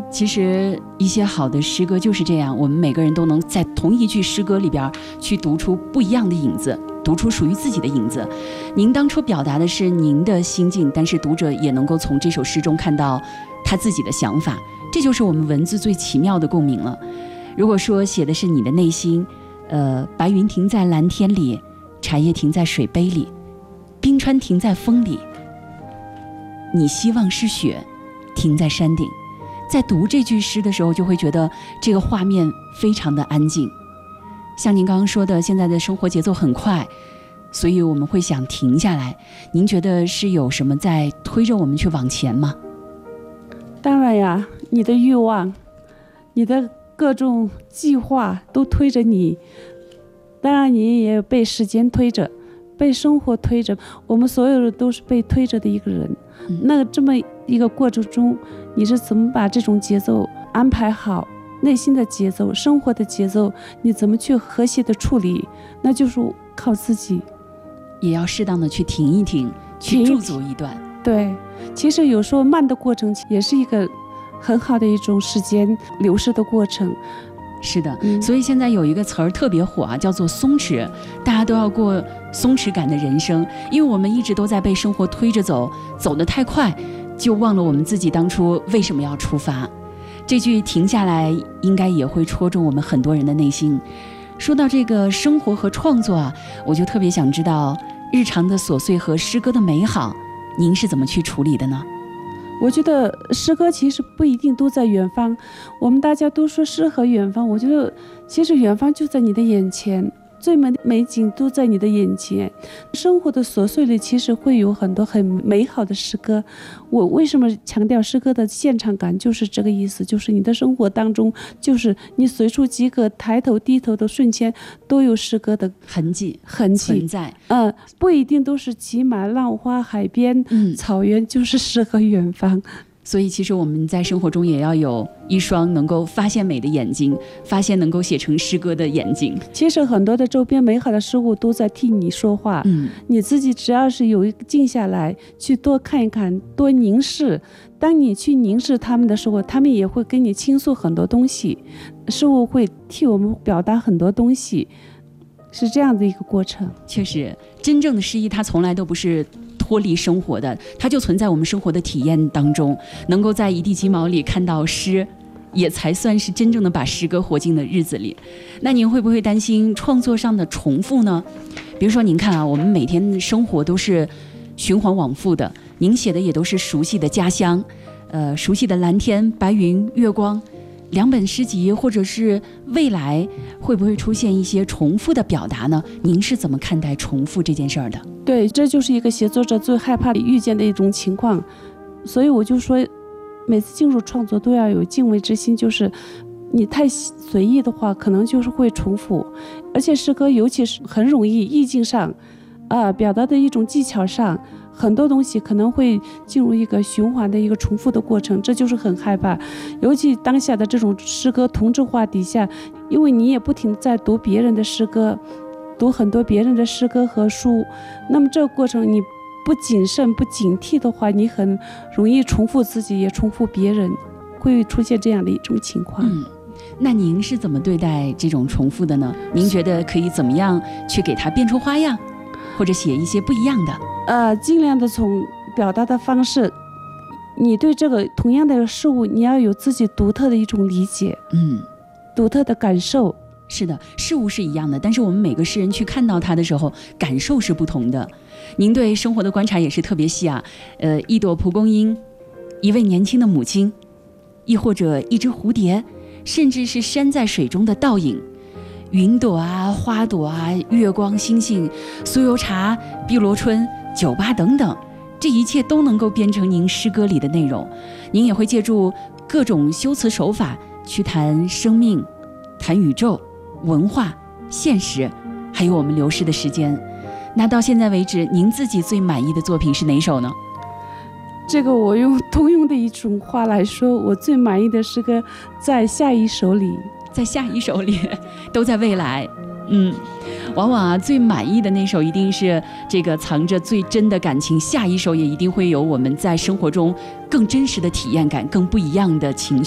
其实一些好的诗歌就是这样，我们每个人都能在同一句诗歌里边去读出不一样的影子，读出属于自己的影子。您当初表达的是您的心境，但是读者也能够从这首诗中看到他自己的想法，这就是我们文字最奇妙的共鸣了。如果说写的是你的内心，白云停在蓝天里，茶叶停在水杯里，冰川停在风里，你希望是雪停在山顶。在读这句诗的时候，就会觉得这个画面非常的安静。像您刚刚说的，现在的生活节奏很快，所以我们会想停下来。您觉得是有什么在推着我们去往前吗？ 当然呀，你的欲望，你的各种计划都推着你，当然你也被时间推着，被生活推着，我们所有的都是被推着的一个人。那这么一个过程中，你是怎么把这种节奏安排好，内心的节奏，生活的节奏，你怎么去和谐的处理，那就是靠自己。 也要适当的去停一停，去驻足一段。 对，其实有时候慢的过程也是一个很好的一种时间流逝的过程。 是的，所以现在有一个词儿特别火啊，叫做松弛，大家都要过松弛感的人生，因为我们一直都在被生活推着走，走得太快，就忘了我们自己当初为什么要出发。这句停下来应该也会戳中我们很多人的内心。说到这个生活和创作啊，我就特别想知道日常的琐碎和诗歌的美好，您是怎么去处理的呢？ 我觉得诗歌其实不一定都在远方，我们大家都说诗和远方，我觉得其实远方就在你的眼前，最美的美景都在你的眼前。生活的琐碎里其实会有很多很美好的诗歌。我为什么强调诗歌的现场感，就是这个意思，就是你的生活当中，就是你随处几个抬头低头的瞬间都有诗歌的痕迹存在。 不一定都是骑马浪花海边、草原，就是诗和远方。 所以其实我们在生活中也要有一双能够发现美的眼睛，发现能够写成诗歌的眼睛。 其实很多的周边美好的事物都在替你说话，你自己只要是有一个静下来，去多看一看，多凝视，当你去凝视他们的时候，他们也会跟你倾诉很多东西，事物会替我们表达很多东西，是这样的一个过程。 确实，真正的诗意它从来都不是脱离生活的，它就存在我们生活的体验当中，能够在一地鸡毛里看到诗，也才算是真正的把诗歌活进了日子里。那您会不会担心创作上的重复呢？比如说您看啊，我们每天生活都是循环往复的，您写的也都是熟悉的家乡，熟悉的蓝天白云月光，两本诗集或者是未来会不会出现一些重复的表达呢？您是怎么看待重复这件事儿的？ 对，这就是一个写作者最害怕遇见的一种情况，所以我就说每次进入创作都要有敬畏之心，就是你太随意的话可能就是会重复，而且诗歌尤其是很容易意境上表达的一种技巧上，很多东西可能会进入一个循环的一个重复的过程，这就是很害怕。尤其当下的这种诗歌同质化底下，因为你也不停在读别人的诗歌，读很多别人的诗歌和书，那么这个过程你不谨慎不警惕的话，你很容易重复自己也重复别人，会出现这样的一种情况。 那您是怎么对待这种重复的呢？您觉得可以怎么样去给它变出花样，或者写一些不一样的？ 尽量的从表达的方式，你对这个同样的事物，你要有自己独特的一种理解，独特的感受。 是的，事物是一样的，但是我们每个诗人去看到它的时候，感受是不同的。您对生活的观察也是特别细啊。一朵蒲公英，一位年轻的母亲，亦或者一只蝴蝶，甚至是山在水中的倒影，云朵啊，花朵啊，月光，星星，酥油茶，碧螺春，酒吧等等，这一切都能够编成您诗歌里的内容。您也会借助各种修辞手法去谈生命，谈宇宙，文化，现实，还有我们流逝的时间。那到现在为止，您自己最满意的作品是哪首呢？ 这个我用通用的一种话来说，我最满意的诗歌在下一首里， 在下一首里，都在未来。往往啊，最满意的那首一定是这个藏着最真的感情，下一首也一定会有我们在生活中更真实的体验感，更不一样的情绪。